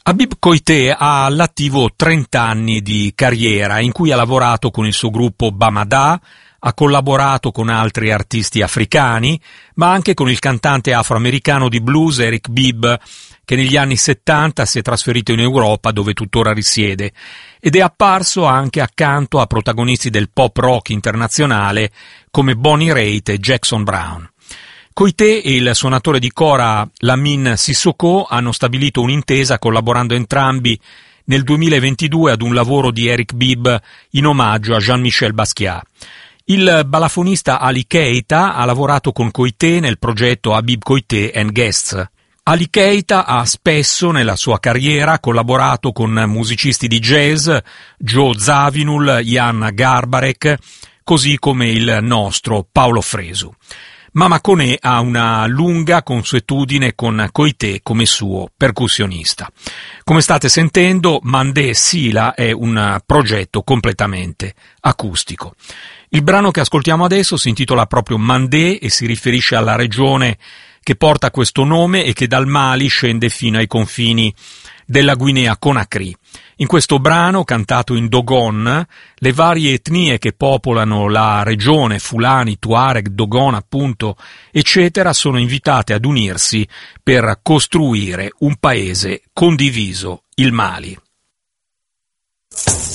Habib Koité ha all'attivo 30 anni di carriera in cui ha lavorato con il suo gruppo Bamada, ha collaborato con altri artisti africani, ma anche con il cantante afroamericano di blues Eric Bibb, che negli anni 70 si è trasferito in Europa, dove tuttora risiede, ed è apparso anche accanto a protagonisti del pop rock internazionale come Bonnie Raitt e Jackson Browne. Koité e il suonatore di kora Lamine Sissoko hanno stabilito un'intesa collaborando entrambi nel 2022 ad un lavoro di Eric Bibb in omaggio a Jean-Michel Basquiat. Il balafonista Ali Keita ha lavorato con Koité nel progetto Habib Koité and Guests. Ali Keita ha spesso nella sua carriera collaborato con musicisti di jazz, Joe Zawinul, Jan Garbarek, così come il nostro Paolo Fresu. Mama Koné ha una lunga consuetudine con Koité come suo percussionista. Come state sentendo, Mandé Sila è un progetto completamente acustico. Il brano che ascoltiamo adesso si intitola proprio Mandé e si riferisce alla regione che porta questo nome e che dal Mali scende fino ai confini della Guinea Conakry. In questo brano, cantato in Dogon, le varie etnie che popolano la regione, Fulani, Tuareg, Dogon appunto, eccetera, sono invitate ad unirsi per costruire un paese condiviso, il Mali.